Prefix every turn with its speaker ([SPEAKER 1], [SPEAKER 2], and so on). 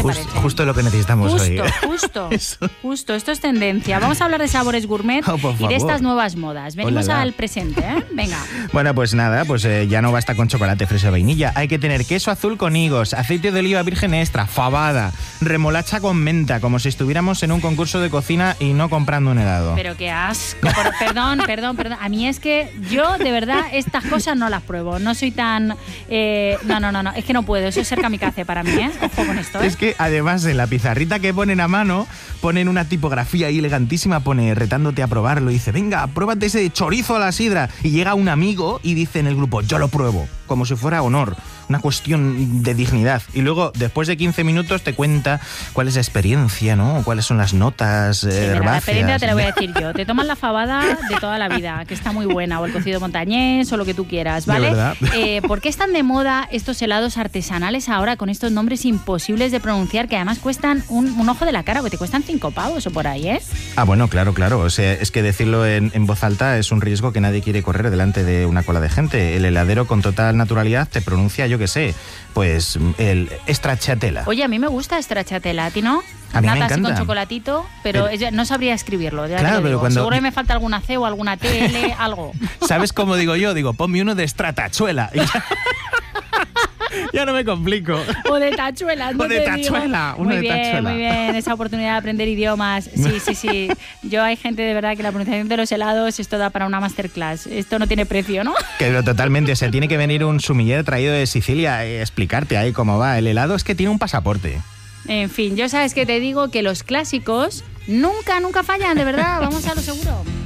[SPEAKER 1] parece?
[SPEAKER 2] Justo lo que necesitamos hoy.
[SPEAKER 1] Justo. Esto es tendencia. Vamos a hablar de sabores gourmet y de estas nuevas modas. Venimos al presente, ¿eh? Venga.
[SPEAKER 2] Bueno, pues nada, ya no basta con chocolate, fresa o vainilla. Hay que tener queso azul con higos, aceite de oliva virgen extra, fabada, remolacha con menta, como si estuviéramos en un concurso de cocina y no comprando un helado.
[SPEAKER 1] Pero qué asco. Perdón. A mí es que yo, de verdad, estas cosas no las pruebo. No soy tan... No. Es que no puedo. Eso es ser kamikaze para mí, ¿eh? Ojo con esto, ¿eh?
[SPEAKER 2] Es que además en la pizarrita que ponen a mano, ponen una tipografía ahí elegantísima, pone retándote a probarlo. Y dice, venga, pruébate ese chorizo a la sidra. Y llega un amigo y dice en el grupo, yo lo pruebo. Como si fuera honor. Una cuestión de dignidad. Y luego, después de 15 minutos, te cuenta cuál es la experiencia, ¿no? Cuáles son las notas herbáceas.
[SPEAKER 1] La experiencia te la voy a decir yo. Te tomas la fabada de toda la vida, que está muy buena, o el cocido montañés, o lo que tú quieras, ¿vale?
[SPEAKER 2] De verdad.
[SPEAKER 1] ¿Por qué están de moda estos helados artesanales ahora con estos nombres imposibles de pronunciar, que además cuestan un ojo de la cara, que te cuestan 5 pavos o por ahí, ¿eh?
[SPEAKER 2] Ah, bueno, claro. O sea, es que decirlo en voz alta es un riesgo que nadie quiere correr delante de una cola de gente. El heladero con total naturalidad te pronuncia, yo qué sé, pues el stracciatella.
[SPEAKER 1] Oye, a mí me gusta stracciatella, ¿a ti no?
[SPEAKER 2] A mí
[SPEAKER 1] Nata
[SPEAKER 2] me encanta.
[SPEAKER 1] Así con chocolatito, pero ella no sabría escribirlo.
[SPEAKER 2] Claro, pero cuando...
[SPEAKER 1] Seguro que me falta alguna C o alguna TL, algo.
[SPEAKER 2] ¿Sabes cómo digo yo? Digo, ponme uno de stratachuela. Ya no me complico.
[SPEAKER 1] O de tachuela.
[SPEAKER 2] O de tachuela.
[SPEAKER 1] Muy bien, esa oportunidad de aprender idiomas. Sí. Yo hay gente de verdad que la pronunciación de los helados esto da para una masterclass. Esto no tiene precio, ¿no?
[SPEAKER 2] Que totalmente, o sea, tiene que venir un sumiller traído de Sicilia y explicarte ahí cómo va. El helado es que tiene un pasaporte.
[SPEAKER 1] En fin, yo sabes que te digo que los clásicos nunca fallan, de verdad. Vamos a lo seguro.